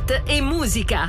sport e musica.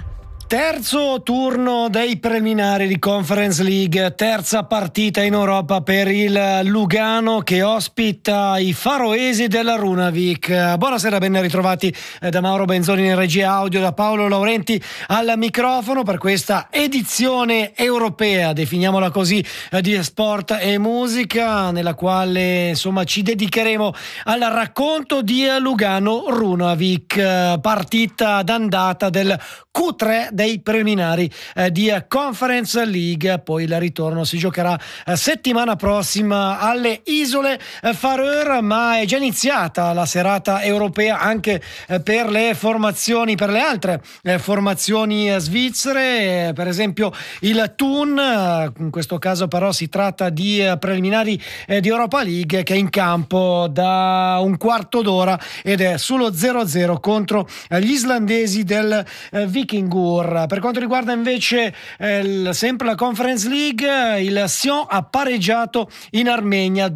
Terzo turno dei preliminari di Conference League, terza partita in Europa per il Lugano che ospita i faroesi della Runavík. Buonasera, ben ritrovati da Mauro Benzoni in regia audio, da Paolo Laurenti al microfono per questa edizione europea, definiamola così, di sport e musica, nella quale insomma ci dedicheremo al racconto di Lugano Runavík, partita d'andata del Q3 dei preliminari di Conference League. Poi il ritorno si giocherà settimana prossima alle Isole Faroe, ma è già iniziata la serata europea anche per le formazioni, per le altre formazioni svizzere, per esempio il Thun. In questo caso però si tratta di preliminari di Europa League, che è in campo da un quarto d'ora ed è sullo 0-0 contro gli islandesi del Vikingur. Per quanto riguarda invece sempre la Conference League, il Sion ha pareggiato in Armenia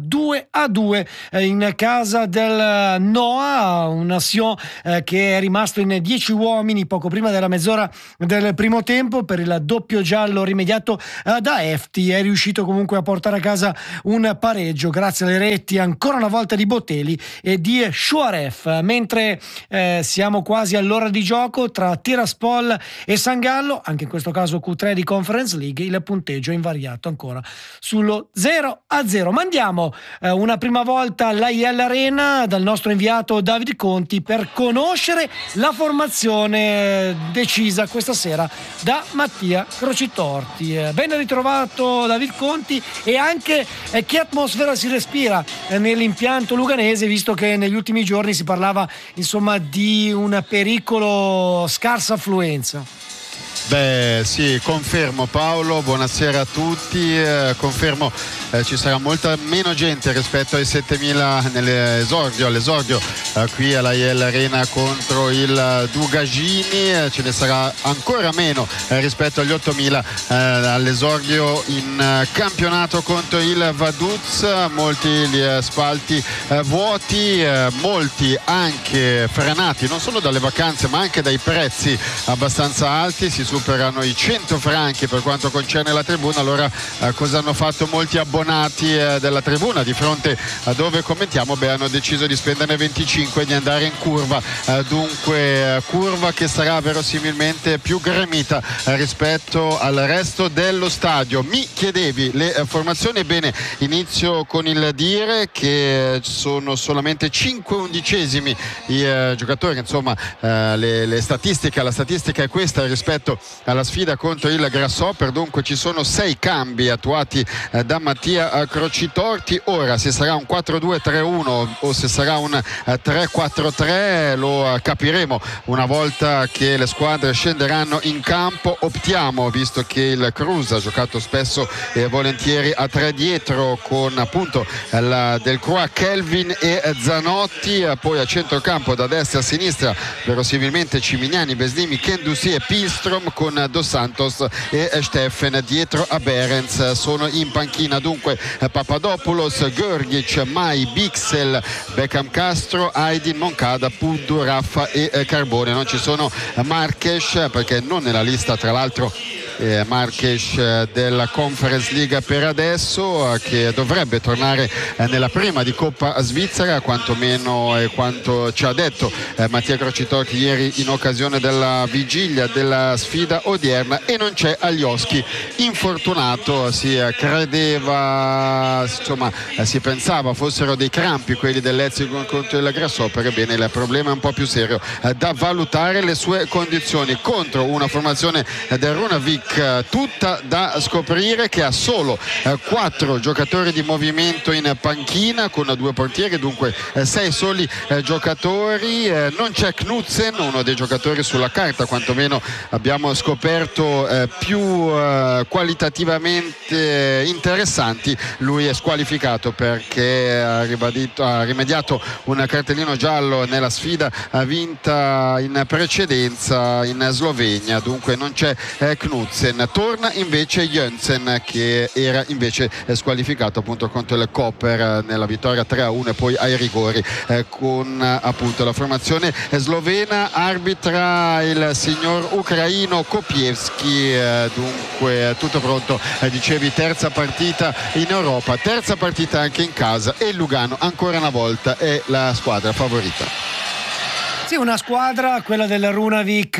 2-2 in casa del Noah, un Sion che è rimasto in 10 uomini poco prima della mezz'ora del primo tempo per il doppio giallo rimediato da Efti. È riuscito comunque a portare a casa un pareggio grazie alle reti ancora una volta di Botelli e di Shuaref, mentre siamo quasi all'ora di gioco tra Tiraspol e San Gallo, anche in questo caso Q3 di Conference League, il punteggio è invariato ancora sullo 0-0. Mandiamo una prima volta all'Aiel Arena dal nostro inviato Davide Conti per conoscere la formazione decisa questa sera da Mattia Crocitorti. Ben ritrovato Davide Conti, e anche che atmosfera si respira nell'impianto luganese, visto che negli ultimi giorni si parlava insomma di un pericolo scarsa affluenza. Beh sì, confermo Paolo, buonasera a tutti, confermo ci sarà molta meno gente rispetto ai 7.000 all'esordio qui all'Aiel Arena contro il Dugagini, ce ne sarà ancora meno rispetto agli 8.000 all'esordio in campionato contro il Vaduz. Molti gli spalti vuoti, molti anche frenati non solo dalle vacanze ma anche dai prezzi abbastanza alti, si superano i 100 franchi per quanto concerne la tribuna. Allora cosa hanno fatto molti abbonati della tribuna di fronte a dove commentiamo? Beh, hanno deciso di spenderne 25 e di andare in curva, dunque curva che sarà verosimilmente più gremita rispetto al resto dello stadio. Mi chiedevi le formazioni, ebbene inizio con il dire che sono solamente 5 undicesimi i giocatori, insomma la statistica è questa rispetto alla sfida contro il Grasshopper, dunque ci sono 6 cambi attuati da Mattia Crocitorti. Ora se sarà un 4-2-3-1 o se sarà un 3-4-3 lo capiremo una volta che le squadre scenderanno in campo. Optiamo, visto che il Cruz ha giocato spesso e volentieri a 3 dietro con appunto Del Croix, Kelvin e Zanotti, poi a centrocampo da destra a sinistra verosimilmente Cimignani, Beslimi, Kendouzi e Pilstrom, con Dos Santos e Steffen dietro a Behrens. Sono in panchina dunque Papadopoulos, Görgic, Mai, Bixel, Beckham Castro, Aydin, Moncada, Puddu, Raffa e Carbone. Non ci sono Marques perché non nella lista, tra l'altro Marques della Conference League per adesso, che dovrebbe tornare nella prima di Coppa Svizzera, quantomeno è quanto ci ha detto Mattia Crocitorti ieri in occasione della vigilia della sfida odierna. E non c'è Alioski, infortunato, si credeva, insomma si pensava fossero dei crampi quelli dell'Ezigon contro il Grasshopper. Ebbene il problema è un po' più serio, da valutare le sue condizioni contro una formazione del Runavík tutta da scoprire, che ha solo 4 giocatori di movimento in panchina con 2 portieri, dunque 6 soli giocatori. Non c'è Knudsen, uno dei giocatori sulla carta quantomeno abbiamo abbiamo scoperto più qualitativamente interessanti. Lui è squalificato perché ha rimediato un cartellino giallo nella sfida vinta in precedenza in Slovenia, dunque non c'è Knudsen. Torna invece Jensen, che era invece squalificato appunto contro il Koper nella vittoria 3-1 e poi ai rigori con appunto la formazione slovena. Arbitra il signor ucraino Kopievski. Dunque tutto pronto, dicevi, terza partita in Europa, terza partita anche in casa, e il Lugano ancora una volta è la squadra favorita. Sì, una squadra, quella del Runavik,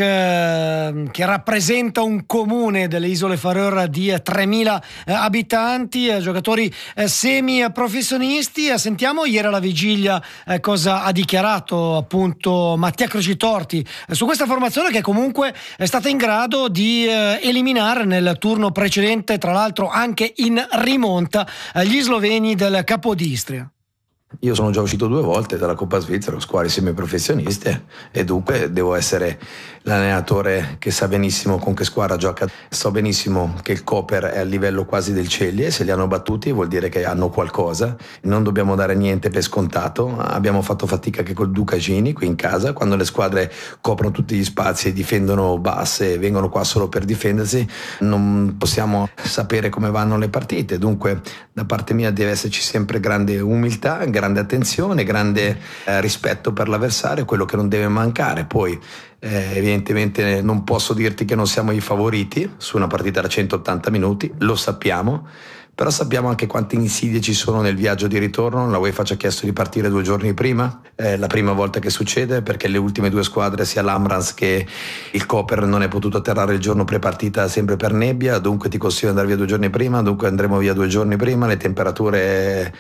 che rappresenta un comune delle isole Faroe di 3.000 abitanti, giocatori semi-professionisti. Sentiamo ieri alla vigilia cosa ha dichiarato appunto Mattia Crocitorti su questa formazione, che comunque è stata in grado di eliminare nel turno precedente, tra l'altro anche in rimonta, gli sloveni del Capodistria. Io sono già uscito 2 volte dalla Coppa Svizzera con squadre semiprofessioniste e dunque devo essere l'allenatore che sa benissimo con che squadra gioca. So benissimo che il Koper è a livello quasi del Celje, se li hanno battuti vuol dire che hanno qualcosa. Non dobbiamo dare niente per scontato. Abbiamo fatto fatica anche col Ducagini qui in casa, quando le squadre coprono tutti gli spazi e difendono basse e vengono qua solo per difendersi, non possiamo sapere come vanno le partite. Dunque da parte mia deve esserci sempre grande umiltà, grande attenzione, grande rispetto per l'avversario, quello che non deve mancare. Poi evidentemente non posso dirti che non siamo i favoriti su una partita da 180 minuti, lo sappiamo, però sappiamo anche quante insidie ci sono nel viaggio di ritorno. La UEFA ci ha chiesto di partire 2 giorni prima, è la prima volta che succede, perché le ultime 2 squadre, sia l'Ambrans che il Koper, non è potuto atterrare il giorno pre-partita sempre per nebbia, dunque ti consiglio di andare via 2 giorni prima, dunque andremo via 2 giorni prima. Le temperature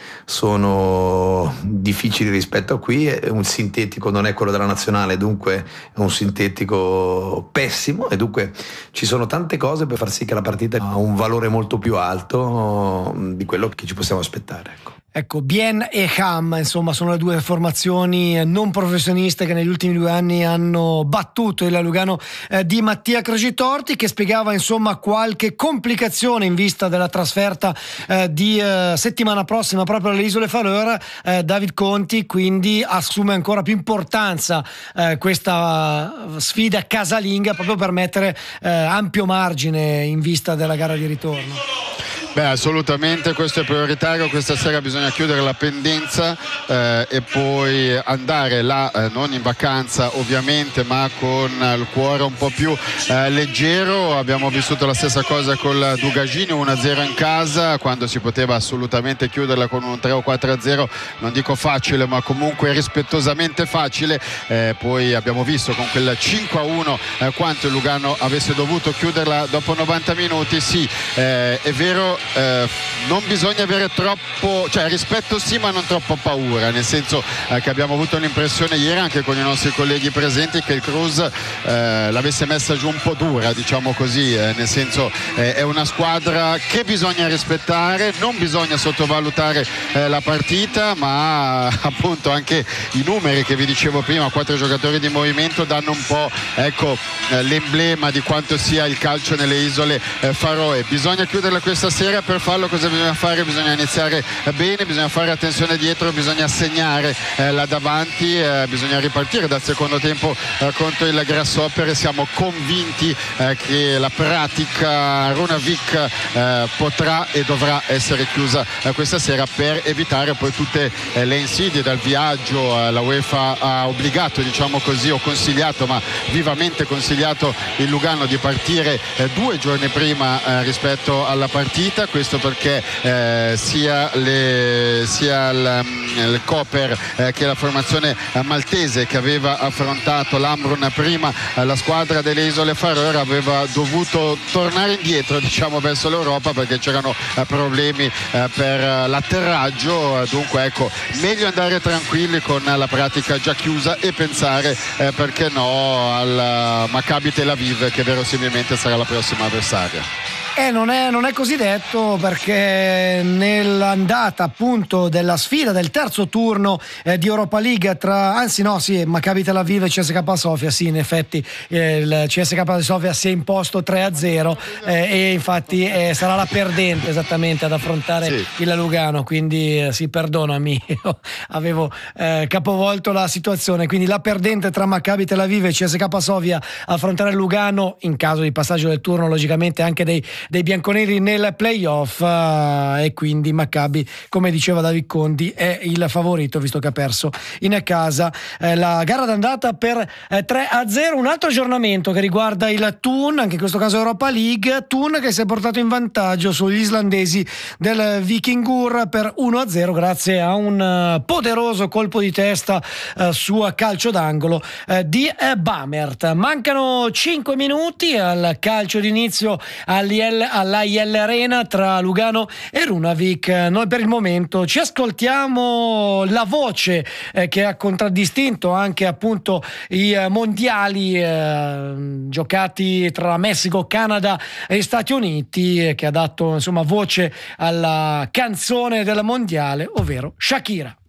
sono difficili rispetto a qui, un sintetico non è quello della nazionale, dunque è un sintetico pessimo, e dunque ci sono tante cose per far sì che la partita ha un valore molto più alto di quello che ci possiamo aspettare, Ecco, Bien e Ham, insomma, sono le 2 formazioni non professioniste che negli ultimi 2 anni hanno battuto il Lugano di Mattia Crocitorti, che spiegava insomma qualche complicazione in vista della trasferta di settimana prossima proprio alle isole Faroe. David Conti quindi assume ancora più importanza questa sfida casalinga, proprio per mettere ampio margine in vista della gara di ritorno. Beh, assolutamente, questo è prioritario. Questa sera bisogna chiudere la pendenza e poi andare là, non in vacanza ovviamente, ma con il cuore un po' più leggero. Abbiamo vissuto la stessa cosa col Dugagini, 1-0 in casa, quando si poteva assolutamente chiuderla con un 3 o 4-0, non dico facile, ma comunque rispettosamente facile. Poi abbiamo visto con quel 5-1 quanto il Lugano avesse dovuto chiuderla dopo 90 minuti. Sì, è vero, non bisogna avere troppo, cioè rispetto sì, ma non troppo paura, nel senso che abbiamo avuto l'impressione ieri anche con i nostri colleghi presenti che il Cruz l'avesse messa giù un po' dura, diciamo così, nel senso è una squadra che bisogna rispettare, non bisogna sottovalutare la partita, ma appunto anche i numeri che vi dicevo prima, 4 giocatori di movimento, danno un po', ecco, l'emblema di quanto sia il calcio nelle isole Faroe. Bisogna chiuderla questa sera. Per farlo cosa bisogna fare? Bisogna iniziare bene, bisogna fare attenzione dietro, bisogna segnare là davanti, bisogna ripartire dal secondo tempo contro il Grasshopper, e siamo convinti che la pratica Runavik potrà e dovrà essere chiusa questa sera, per evitare poi tutte le insidie dal viaggio. La UEFA ha obbligato, diciamo così, o consigliato, ma vivamente consigliato il Lugano di partire 2 giorni prima rispetto alla partita. Questo perché sia il Koper che la formazione maltese che aveva affrontato l'Ambrun prima, la squadra delle isole Faroe, aveva dovuto tornare indietro, diciamo, verso l'Europa, perché c'erano problemi per l'atterraggio. Dunque ecco, meglio andare tranquilli con la pratica già chiusa e pensare perché no al Maccabi Tel Aviv, che verosimilmente sarà la prossima avversaria. Non è così detto, perché nell'andata appunto della sfida del terzo turno di Europa League Maccabi Tel Aviv e CSKA Sofia, sì, in effetti il CSKA Sofia si è imposto 3-0 e infatti sarà la perdente esattamente ad affrontare il Lugano, quindi sì, perdonami, avevo capovolto la situazione, quindi la perdente tra Maccabi Tel Aviv e CSKA Sofia affrontare il Lugano in caso di passaggio del turno, logicamente anche dei bianconeri nel playoff, e quindi Maccabi, come diceva David Conti, è il favorito visto che ha perso in casa la gara d'andata per 3-0. Un altro aggiornamento che riguarda il Thun, anche in questo caso Europa League, Thun che si è portato in vantaggio sugli islandesi del Vikingur per 1-0 grazie a un poderoso colpo di testa su calcio d'angolo di Bamert. Mancano 5 minuti al calcio d'inizio all'AIL Arena tra Lugano e Runavik. Noi per il momento ci ascoltiamo la voce che ha contraddistinto anche appunto i mondiali giocati tra Messico, Canada e Stati Uniti, che ha dato insomma voce alla canzone del mondiale, ovvero Shakira.